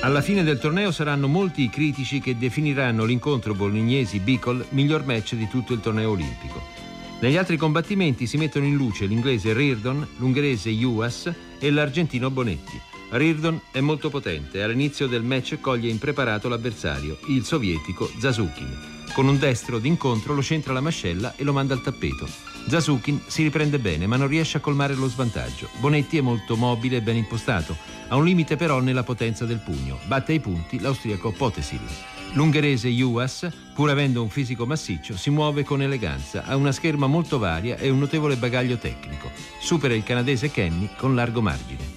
Alla fine del torneo saranno molti i critici che definiranno l'incontro Bolognesi-Bicol miglior match di tutto il torneo olimpico. Negli altri combattimenti si mettono in luce l'inglese Reardon, l'ungherese Juhas e l'argentino Bonetti. Reardon è molto potente e all'inizio del match coglie impreparato l'avversario, il sovietico Zasukin. Con un destro d'incontro lo centra alla mascella e lo manda al tappeto. Zasukin si riprende bene ma non riesce a colmare lo svantaggio. Bonetti è molto mobile e ben impostato, ha un limite però nella potenza del pugno. Batte ai punti l'austriaco Potesil. L'ungherese Juhas, pur avendo un fisico massiccio, si muove con eleganza, ha una scherma molto varia e un notevole bagaglio tecnico. Supera il canadese Kenny con largo margine.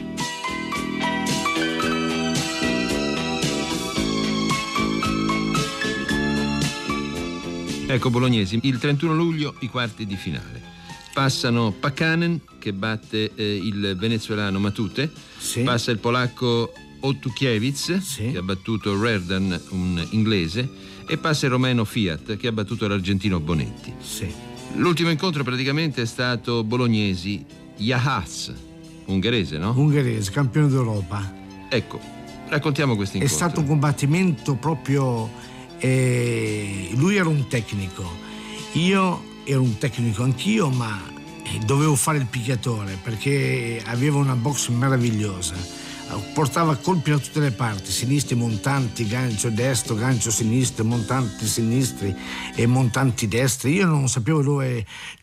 Ecco Bolognesi, il 31 luglio i quarti di finale. Passano Pakkanen che batte il venezuelano Matute, sì. Passa il polacco Otukiewicz, sì, che ha battuto Reardon, un inglese, e passa il romeno Fiat che ha battuto l'argentino Bonetti. Sì. L'ultimo incontro praticamente è stato Bolognesi Juhas, ungherese, no? Ungherese, campione d'Europa. Ecco, raccontiamo questo incontro. È stato un combattimento proprio... lui era un tecnico, io ero un tecnico anch'io, ma dovevo fare il picchiatore perché aveva una box meravigliosa, portava colpi da tutte le parti, sinistri montanti, gancio destro, gancio sinistro, montanti sinistri e montanti destri. Io non sapevo dove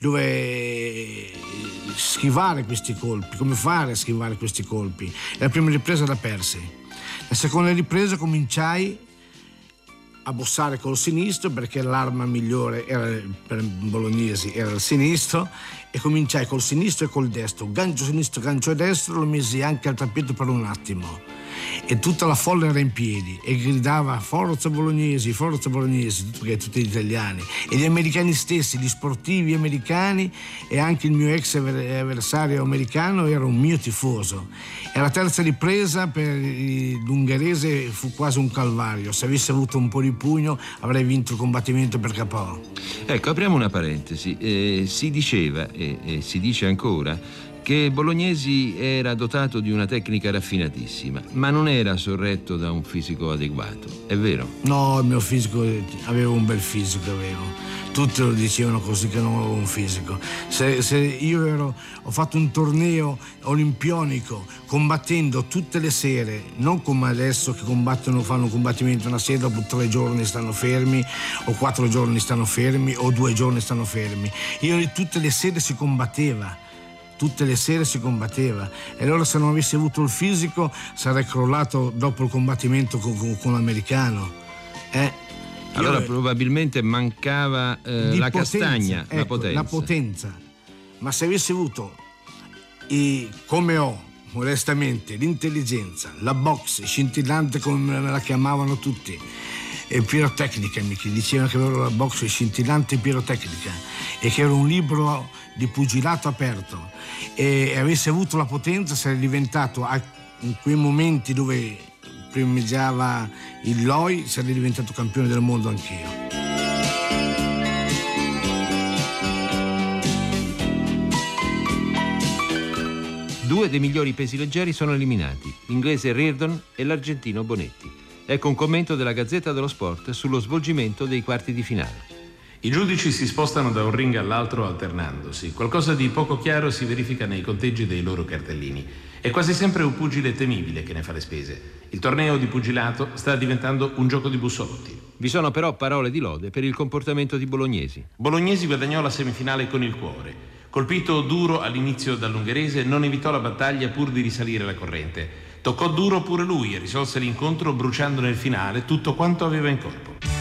schivare questi colpi, come fare a schivare questi colpi. La prima ripresa la persi, la seconda ripresa cominciai a bossare col sinistro perché l'arma migliore era, per Bolognesi era il sinistro, e cominciai col sinistro e col destro, gancio destro, lo misi anche al tappeto per un attimo e tutta la folla era in piedi e gridava forza Bolognesi, perché tutti gli italiani e gli americani stessi, gli sportivi americani, e anche il mio ex avversario americano era un mio tifoso. E la terza ripresa per l'ungherese fu quasi un calvario, se avessi avuto un po' di pugno avrei vinto il combattimento per KO. Ecco, apriamo una parentesi, si diceva e si dice ancora che Bolognesi era dotato di una tecnica raffinatissima, ma non era sorretto da un fisico adeguato, è vero? No, il mio fisico, avevo un bel fisico, tutti lo dicevano così, che non avevo un fisico. Se io ho fatto un torneo olimpionico combattendo tutte le sere, non come adesso che fanno un combattimento una sera, dopo 3 giorni stanno fermi, o 4 giorni stanno fermi, o 2 giorni stanno fermi. Io tutte le sere si combatteva. E allora se non avessi avuto il fisico sarei crollato dopo il combattimento con l'americano. Allora probabilmente mancava la castagna, ecco, la potenza. Ma se avessi avuto, come ho modestamente, l'intelligenza, la box scintillante come me la chiamavano tutti, e pirotecnica, mi dicevano che avevo la box scintillante pirotecnica e che era un libro di pugilato aperto, e avessi avuto la potenza sarei diventato, in quei momenti dove primeggiava il LOI, sarei diventato campione del mondo anch'io. Due dei migliori pesi leggeri sono eliminati, l'inglese Reardon e l'argentino Bonetti. Ecco un commento della Gazzetta dello Sport sullo svolgimento dei quarti di finale. I giudici si spostano da un ring all'altro alternandosi. Qualcosa di poco chiaro si verifica nei conteggi dei loro cartellini. È quasi sempre un pugile temibile che ne fa le spese. Il torneo di pugilato sta diventando un gioco di bussolotti. Vi sono però parole di lode per il comportamento di Bolognesi. Bolognesi guadagnò la semifinale con il cuore. Colpito duro all'inizio dall'ungherese, non evitò la battaglia pur di risalire la corrente. Toccò duro pure lui e risolse l'incontro bruciando nel finale tutto quanto aveva in corpo.